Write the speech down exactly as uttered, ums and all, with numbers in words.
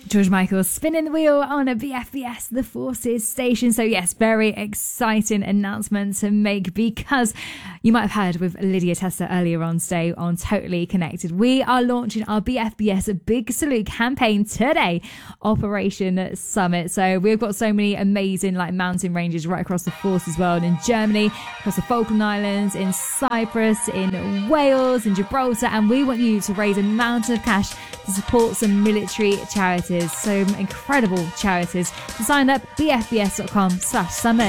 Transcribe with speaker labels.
Speaker 1: George Michael spinning the wheel on a B F B S The Forces station. So yes, very exciting announcement to make, because you might have heard with Lydia Testa earlier on today on Totally Connected, we are launching our B F B S Big Salute campaign today, Operation Summit. So we've got so many amazing like mountain ranges right across the Forces world, in Germany, across the Falkland Islands, in Cyprus, in Wales, in Gibraltar, and we want you to raise a mountain of cash to support some military charities, some incredible charities. To sign up, b f b s dot com slash summit.